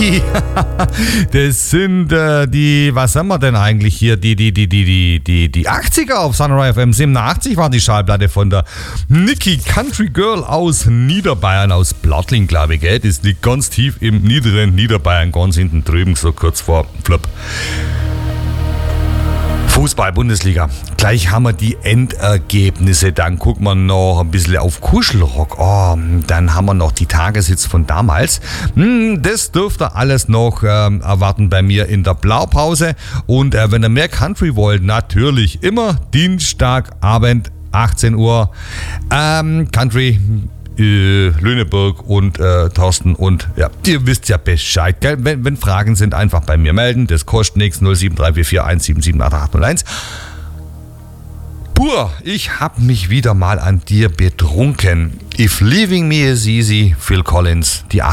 Niki. Das sind was haben wir denn eigentlich hier? Die 80er auf Sunrise FM. 87 war die Schallplatte von der Niki, Country Girl aus Niederbayern, aus Plattling, glaube ich, gell? Das liegt ganz tief im niederen Niederbayern, ganz hinten drüben, so kurz vor Flop. Fußball-Bundesliga. Gleich haben wir die Endergebnisse. Dann gucken wir noch ein bisschen auf Kuschelrock. Dann haben wir noch die Tageshits von damals. Das dürft ihr alles noch erwarten bei mir in der Blaupause. Und wenn ihr mehr Country wollt, natürlich immer Dienstagabend, 18 Uhr. Country, Lüneburg und Thorsten, und ja, ihr wisst ja Bescheid, gell? Wenn Fragen sind, einfach bei mir melden. Das kostet nichts. 0734417788101. Pur, ich hab mich wieder mal an dir betrunken. If Leaving Me Is Easy, Phil Collins, die